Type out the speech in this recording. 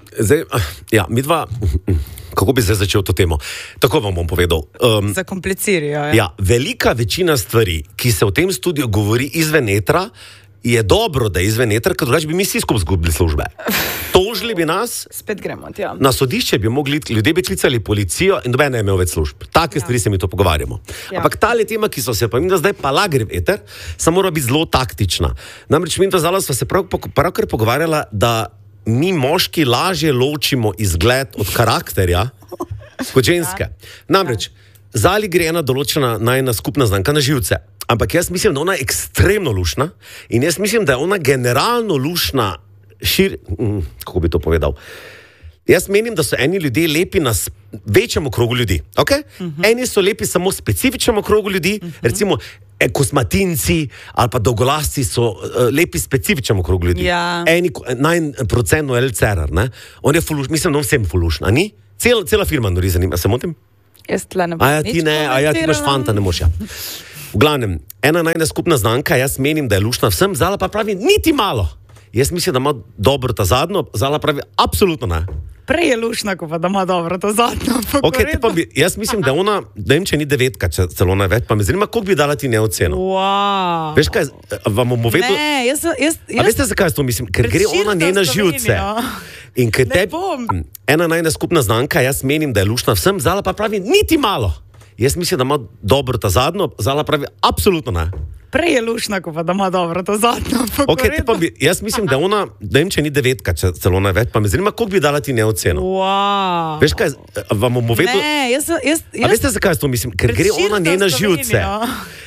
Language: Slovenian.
Zdaj, ja, midva, kako bi zdaj začel to temo? Tako vam bom povedal. Zakomplicirajo. Ja, velika večina stvari, ki se v tem studiu govori izven etra, je dobro, da je izven etra, ker drugače bi mi vsi skupaj zgubili službe. Tožili bi nas. Spet gremo, ja. Na sodišče bi mogli ljudje bi klicali policijo in noben ne imel več služb. Take stvari se mi to pogovarjamo. Ja. Ampak tale tema, ki so se pa mi da zdaj pa lagri v eter, se mora biti zelo taktična. Namreč mi to zala sva se pravkar pogovarjala, da mi moški lažje ločimo izgled od karakterja kot ženske. Namreč, Zali gre ena določena najna skupna znamka na živce. Ampak jaz mislim, da ona je ekstremno lušna in jaz mislim, da je ona generalno lušna kako bi to povedal? Jaz menim, da so eni ljudje lepi na večjem krogu ljudi. Okay? Eni so lepi samo specifičnemu krogu ljudi, recimo kosmatinci ali pa dolgolasci so lepi specifičnemu krogu ljudi. Ja. Eni, 9% LCR, ne? On je fulušn, mislim, da on vsem fulušn, a ni? Cela firma nori zanima, se motim? Jaz tle ne bom A ja, ti ne, a ja, ti imaš fanta, ne moš, ja. V glavnem, ena najna skupna znamka, jaz menim, da je lušna vsem, Zala pa pravi, niti malo. Jaz mislim, da ima dobro ta zadnjo, Zala pravi, absolutno ne. Prej je lušna, ko pa da ima dobro to zadnjo. Okay, jaz mislim, da ona, da vem, če ni 9, celo največ, pa me zanima, koliko bi dala ti ne oceno. Wow. Veš kaj, vam bom povedal... Ne, jaz... A veste, zakaj jaz to mislim? Ker gre ona njena živce. In ker ena najna skupna znamka, jaz menim, da je lušna vsem, Zala pa pravi, niti malo. Jaz mislim, da ima dobro ta zadnjo, Zala pravi, absolutno ne. Prej je lušna, ko pa da ima dobro to zadnjo. Okay, jaz mislim, da ona, da vem, če ni 9, celo največ, pa me zanima, koliko bi dala ti ne oceno. Wow. Veš kaj, vam bom povedal... Ne, jaz... A veste, zakaj jaz to mislim? Ker gre ona njena živce.